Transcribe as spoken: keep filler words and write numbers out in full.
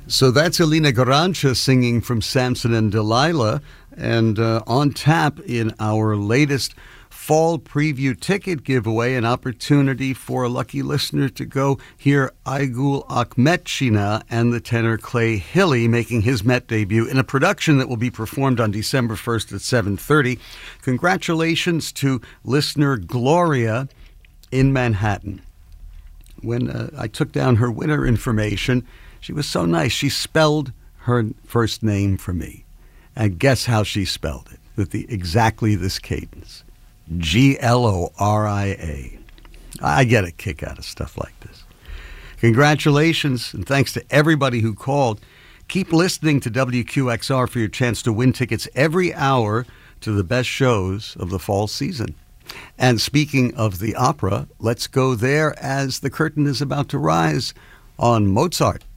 So that's Elena Garancha singing from Samson and Delilah, and uh, on tap in our latest fall preview ticket giveaway, an opportunity for a lucky listener to go hear Aigul Akmetchina and the tenor Clay Hilly making his Met debut in a production that will be performed on December first at seven thirty. Congratulations to listener Gloria in Manhattan. When uh, I took down her winner information, she was so nice. She spelled her first name for me. And guess how she spelled it with the exactly this cadence. G L O R I A. I get a kick out of stuff like this. Congratulations, and thanks to everybody who called. Keep listening to W Q X R for your chance to win tickets every hour to the best shows of the fall season. And speaking of the opera, let's go there as the curtain is about to rise on Mozart.